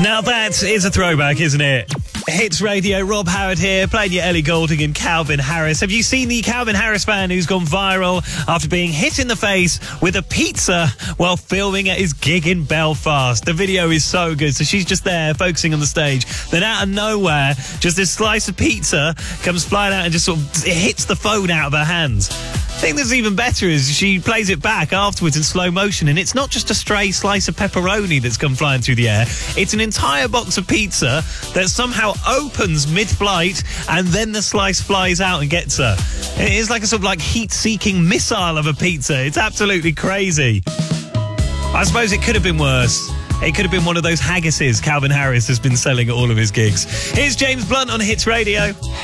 Now that is a throwback, isn't it? Hits Radio, Rob Howard here, playing your Ellie Goulding and Calvin Harris. Have you seen the Calvin Harris fan who's gone viral after being hit in the face with a pizza while filming at his gig in Belfast? The video is so good. So she's just there focusing on the stage. Then out of nowhere, just this slice of pizza comes flying out and just sort of hits the phone out of her hands. I think that's even better is she plays it back afterwards in slow motion, and it's not just a stray slice of pepperoni that's come flying through the air. It's an entire box of pizza that somehow opens mid-flight, and then the slice flies out and gets her. It is like a sort of like heat-seeking missile of a pizza. It's absolutely crazy. I suppose it could have been worse. It could have been one of those haggises Calvin Harris has been selling at all of his gigs. Here's James Blunt on Hits Radio.